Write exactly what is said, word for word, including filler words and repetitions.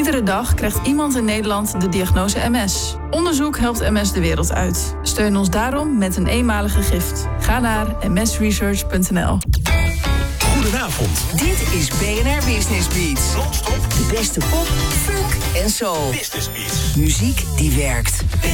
Iedere dag krijgt iemand in Nederland de diagnose M S. Onderzoek helpt M S de wereld uit. Steun ons daarom met een eenmalige gift. Ga naar m s research punt n l. Goedenavond. Dit is B N R Business Beats. Non-stop. De beste pop, funk en soul. Business Beats. Muziek die werkt.